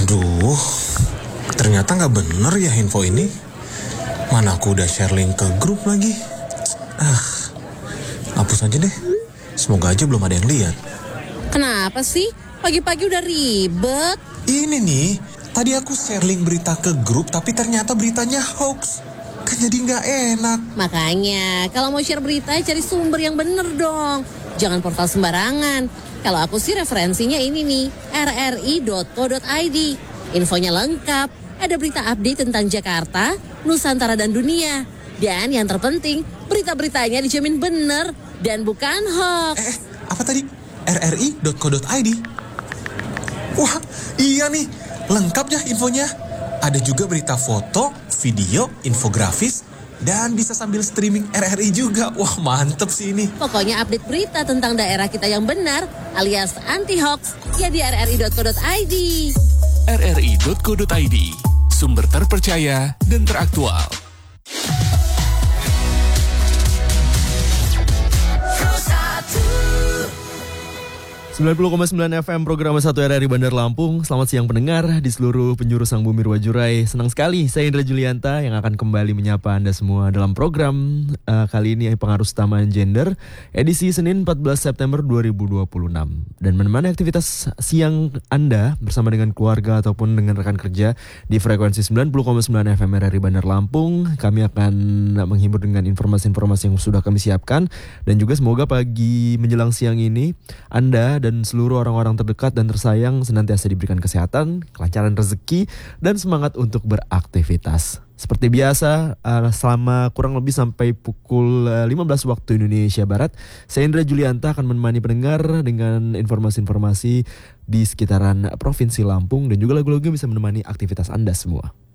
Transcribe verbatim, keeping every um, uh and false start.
Aduh, ternyata gak bener ya info ini. Mana aku udah share link ke grup lagi. Ah, hapus aja deh. Semoga aja belum ada yang lihat. Kenapa sih? Pagi-pagi udah ribet. Ini nih, tadi aku share link berita ke grup tapi ternyata beritanya hoax. Kan jadi gak enak. Makanya, kalau mau share berita cari sumber yang bener dong. Jangan portal sembarangan. Kalau aku sih referensinya ini nih, r r i dot co dot i d. Infonya lengkap, ada berita update tentang Jakarta, Nusantara dan dunia. Dan yang terpenting, berita-beritanya dijamin bener dan bukan hoax. Eh, apa tadi? r r i dot co dot i d. Wah, iya nih, lengkap ya infonya. Ada juga berita foto, video, infografis, dan bisa sambil streaming R R I juga. Wah, mantep sih ini. Pokoknya update berita tentang daerah kita yang benar alias anti-hoax ya di r r i dot co dot i d. r r i dot co dot i d, sumber terpercaya dan teraktual. sembilan puluh koma sembilan F M program satu R R I Bandar Lampung. Selamat siang pendengar di seluruh penjuru sang bumi Ruwajurai. Senang sekali saya Indra Julianta yang akan kembali menyapa Anda semua dalam program uh, kali ini Pengaruh Utama Gender edisi Senin empat belas September dua ribu dua puluh enam. Dan menemani aktivitas siang Anda bersama dengan keluarga ataupun dengan rekan kerja di frekuensi sembilan puluh koma sembilan F M R R I Bandar Lampung. Kami akan menghibur dengan informasi-informasi yang sudah kami siapkan. Dan juga semoga pagi menjelang siang ini Anda dan seluruh orang-orang terdekat dan tersayang senantiasa diberikan kesehatan, kelancaran rezeki, dan semangat untuk beraktivitas. Seperti biasa, selama kurang lebih sampai pukul lima belas waktu Indonesia Barat, saya Indra Julianta akan menemani pendengar dengan informasi-informasi di sekitaran Provinsi Lampung dan juga lagu-lagu yang bisa menemani aktivitas Anda semua.